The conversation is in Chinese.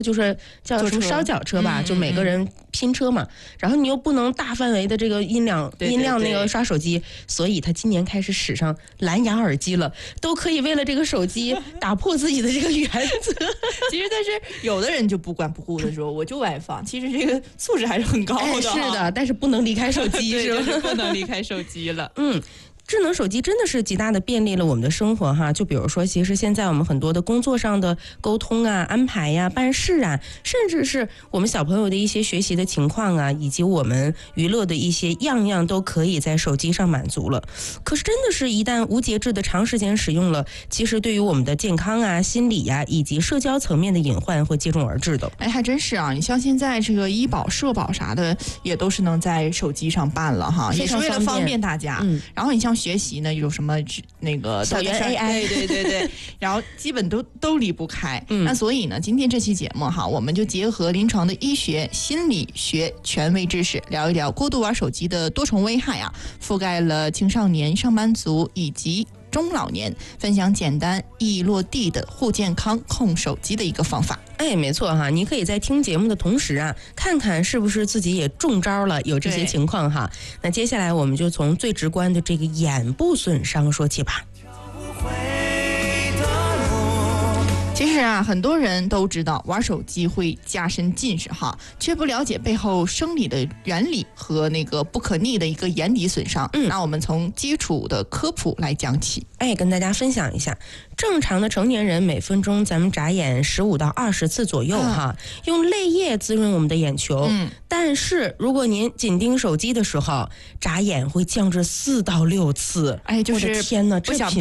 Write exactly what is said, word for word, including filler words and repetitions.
就是叫什么烧脚车吧，就每个人拼车嘛，然后你又不能大范围的这个音量音量那个刷手机，所以他今年开始使上蓝牙耳机了，都可以为了这个手机打破自己的这个原则。 其实但是有的人就不管不顾的说我就外放，其实这个素质还是很高的、哎、 是的，但是不能离开手机是吧？ 对，不能离开手机了。 嗯。智能手机真的是极大的便利了我们的生活哈，就比如说其实现在我们很多的工作上的沟通啊、安排呀、办事啊，甚至是我们小朋友的一些学习的情况啊，以及我们娱乐的一些样样都可以在手机上满足了。可是真的是一旦无节制的长时间使用了，其实对于我们的健康啊、心理啊以及社交层面的隐患会接踵而至的。 哎，还真是啊！你像现在这个医保、社保啥的也都是能在手机上办了哈，也是为了方便大家。嗯，然后你像学习呢，有什么那个小猿 A I， 对对对对，然后基本都都离不开。嗯，那所以呢，今天这期节目哈，我们就结合临床的医学、心理学权威知识，聊一聊过度玩手机的多重危害啊，覆盖了青少年、上班族以及中老年，分享简单易落地的护健康控手机的一个方法。 哎，没错哈，你可以在听节目的同时啊，看看是不是自己也中招了，有这些情况哈。那接下来我们就从最直观的这个眼部损伤说起吧。 其实啊，很多人都知道玩手机会加深近视哈，却不了解背后生理的原理和那个不可逆的一个眼底损伤。嗯，那我们从基础的科普来讲起。 哎，跟大家分享一下，正常的成年人每分钟咱们眨眼十五到二十次左右哈，嗯、用泪液滋润我们的眼球。嗯，但是如果您紧盯手机的时候，眨眼会降至四到六次。 哎，就是我的天哪，这不想